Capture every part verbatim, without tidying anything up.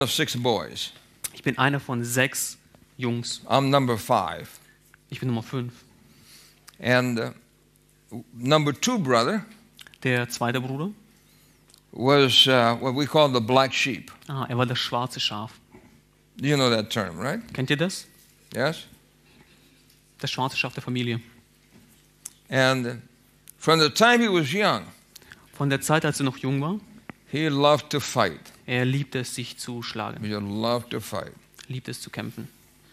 of six boys. Ich bin einer von sechs Jungs. I'm number five. Ich bin Nummer fünf. And uh, number two brother Der zweite Bruder, was uh, what we call the black sheep. ah, er war das schwarze Schaf. You know that term, right? Kennt ihr das? Yes? Das schwarze Schaf der Familie. And from the time he was young, Von der Zeit, als er noch jung war, he loved to fight. er liebte es, sich zu schlagen, He loved to fight. liebte es zu kämpfen.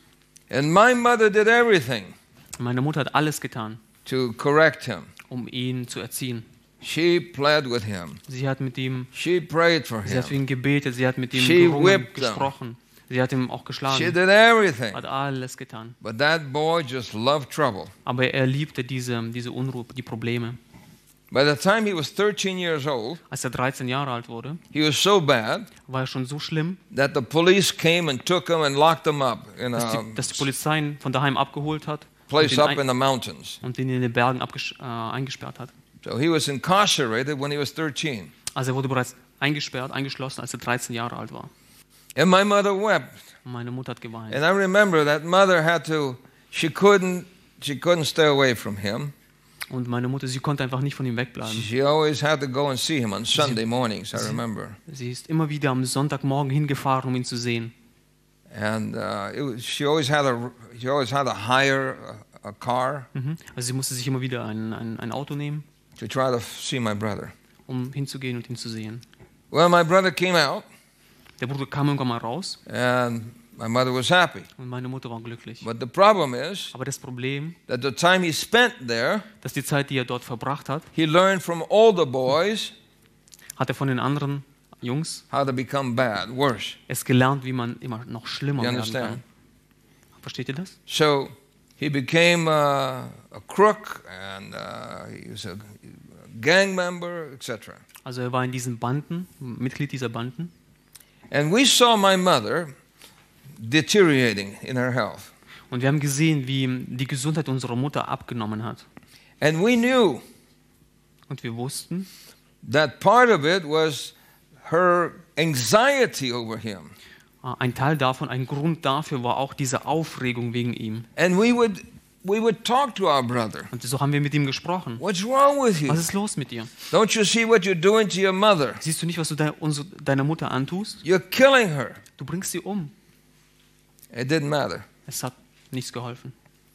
And my mother did everything Meine Mutter hat alles getan, to correct him. um ihn zu erziehen. She pled with him. Sie hat mit ihm, She prayed for sie hat für him. ihn gebetet, sie hat mit ihm She gerungen, whipped him. gesprochen. Sie hat ihm auch She geschlagen, did everything. hat alles getan. But that boy just loved trouble. Aber er liebte diese, diese Unruhe, die Probleme. By the time he was thirteen years old, Als er dreizehn Jahre alt wurde, he was so bad war er schon so schlimm, that the police came and took him and locked him up in dass a die, dass die Polizei ihn von daheim abgeholt hat und place ihn, up ein, in the mountains. und ihn in den Bergen abgesch- äh, eingesperrt hat. So he was incarcerated when he was thirteen. Also er wurde bereits eingesperrt, eingeschlossen, als er dreizehn Jahre alt war. And my mother wept. Und meine Mutter hat geweint. And I remember that mother had to, she couldn't, she couldn't stay away from him. Und meine Mutter, sie konnte einfach nicht von ihm wegbleiben. She always had to go and see him on Sunday mornings, I remember. Sie ist immer wieder am Sonntagmorgen hingefahren, um ihn zu sehen. And uh, it was, she always had a, she always had to hire a, a car Mhm. Also sie musste sich immer wieder ein, ein, ein Auto nehmen, to try to see my brother. um hinzugehen und ihn zu sehen. Well, my brother came out, Der Bruder kam irgendwann mal raus and my mother was happy. und meine Mutter war glücklich. But the problem is Aber das Problem, that the time he spent there, dass die Zeit, die er dort verbracht hat, he learned from older boys hat er von den anderen Jungs how to become bad, worse. es gelernt, wie man immer noch schlimmer You werden understand? kann. Versteht ihr das? So he became uh, a crook, and uh, he was a gang member, et cetera. Also er war in diesen Banden, Mitglied dieser Banden. And we saw my mother deteriorating in her health. Und wir haben gesehen, wie die Gesundheit unserer Mutter abgenommen hat. And we knew Und wir wussten, that part of it was her anxiety over him. äh, ein Teil davon, ein Grund dafür war auch diese Aufregung wegen ihm. And we would we would talk to our brother. Und so haben wir mit ihm gesprochen. What's wrong with you? Was ist los mit dir? Don't you see what you're doing to your mother? Siehst du nicht, was du de unsere, deiner Mutter antust? You're killing her. Du bringst sie um. It didn't matter. Es hat nichts geholfen.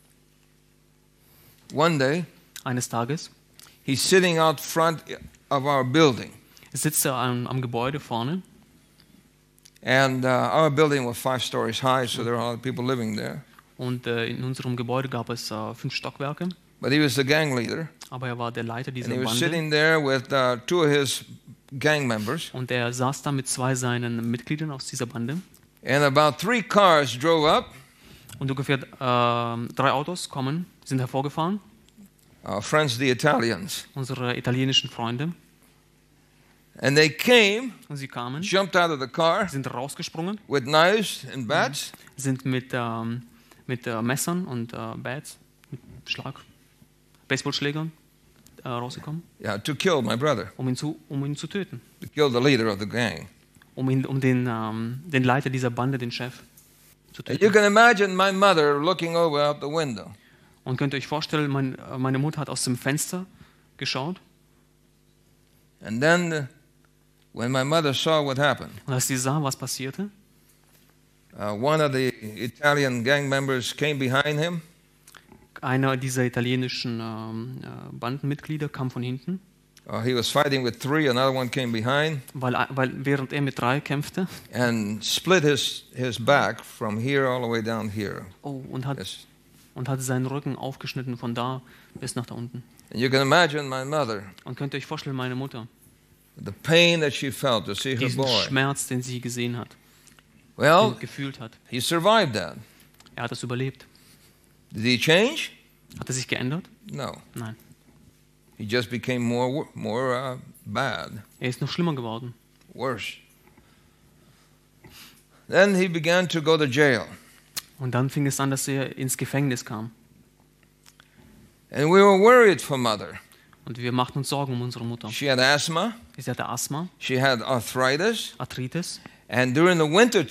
One day, Eines Tages he's sitting out front of our building. sitzt er am, am Gebäude vorne. And uh, our building was five stories high, so there are a lot of people living there. Und äh, in unserem Gebäude gab es äh, fünf Stockwerke. But he was the gang leader. Aber er war der Leiter And dieser he was Bande. sitting there with uh, two of his gang members. Und er saß da mit zwei seinen Mitgliedern aus dieser Bande. And about three cars drove up. Und ungefähr äh, drei Autos kommen, sind hervorgefahren. Our friends, the Italians. Unsere italienischen Freunde. And they came, Und sie kamen, jumped out of the car sind rausgesprungen, with knives and bats. sind mit, ähm, mit äh, Messern und äh, Bats, mit Schlag, Baseballschlägern äh, rausgekommen, Yeah, to kill my brother, um ihn zu, um ihn zu töten. to kill the leader of the gang. Um, ihn, um den, ähm, den Leiter dieser Bande, den Chef, zu And you töten. can imagine my mother looking over out the window. Und könnt ihr euch vorstellen, mein, äh, meine Mutter hat aus dem Fenster geschaut. And then uh, when my mother saw what happened, Und als sie sah, was passierte, uh, one of the Italian gang members came behind him einer dieser italienischen ähm, äh, Bandenmitglieder kam von hinten, Uh, he was fighting with three, another one came behind, weil, weil während er mit drei kämpfte, and split his, his back from here all the way down here. oh, und, hat, Yes. und hat seinen Rücken aufgeschnitten von da bis nach da unten. And you can imagine my mother, Und könnt ihr euch vorstellen, meine Mutter, the pain that she felt to see her diesen boy. Schmerz, den sie gesehen hat, den Well, sie gefühlt hat. he survived that. Er hat das überlebt. Did he change? Hat er sich geändert? No. Nein. He just became more, more uh, bad, Er ist noch schlimmer geworden. worse. Then he began to go to jail. Und dann fing es an, dass er ins Gefängnis kam. And we were worried for mother. Und wir machten uns Sorgen um unsere Mutter. She had asthma, Sie hatte Asthma, she had arthritis, Arthritis And during the winter